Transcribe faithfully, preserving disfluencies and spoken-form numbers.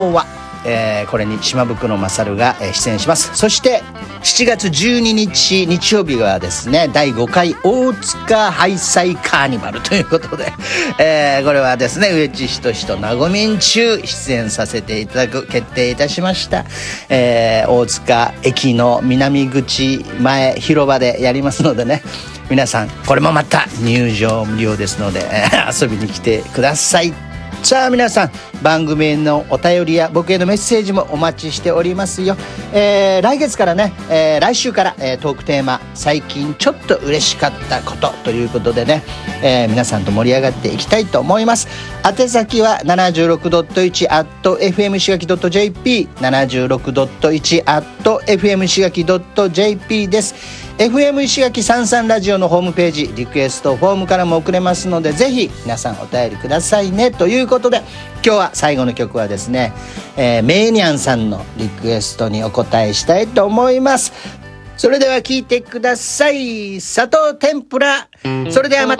は、えー、これに島袋勝が出演します。そしてしちがつじゅうににち日曜日はですね、だいごかい大塚ハイサイカーニバルということで、えー、これはですね、上地仁となごみん中出演させていただく決定いたしました。えー、大塚駅の南口前広場でやりますのでね、皆さんこれもまた入場無料ですので、えー、遊びに来てください。さあ皆さん、番組へのお便りや僕へのメッセージもお待ちしておりますよ。えー、来月からね、えー、来週から、えー、トークテーマ最近ちょっと嬉しかったことということでね、えー、皆さんと盛り上がっていきたいと思います。宛先は ななじゅうろくてんいち アット エフエム 石垣 .jp ななじゅうろくてんいち アット エフエム 石垣 .jp です。エフエム 石垣さんさんラジオのホームページリクエストフォームからも送れますので、ぜひ皆さんお便りくださいね。ということで今日は最後の曲はですね、えー、メイニャンさんのリクエストにお答えしたいと思います。それでは聴いてください。砂糖天ぷら。それではまた。